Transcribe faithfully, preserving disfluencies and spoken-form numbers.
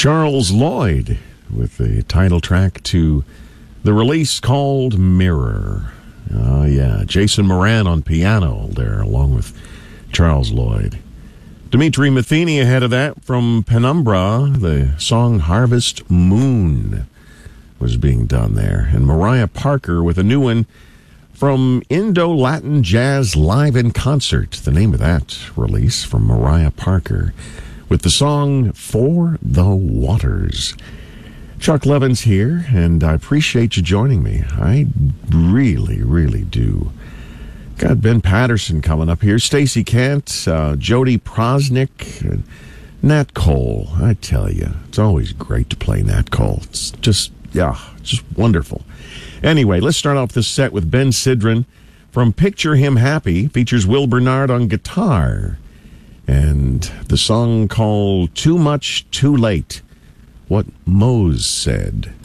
Charles Lloyd with the title track to the release called Mirror. Oh, yeah. Jason Moran on piano there, along with Charles Lloyd. Dimitri Matheny ahead of that from Penumbra. The song Harvest Moon was being done there. And Mariah Parker with a new one from Indo-Latin Jazz Live in Concert. The name of that release from Mariah Parker with the song For the Waters. Chuck Levins here, and I appreciate you joining me. I really, really do. Got Ben Patterson coming up here, Stacey Kent, uh, Jody Prosnick, and Nat Cole. I tell you, it's always great to play Nat Cole. It's just, yeah, just wonderful. Anyway, let's start off this set with Ben Sidran from Picture Him Happy. Features Will Bernard on guitar. And the song called Too Much, Too Late. What Mose Said.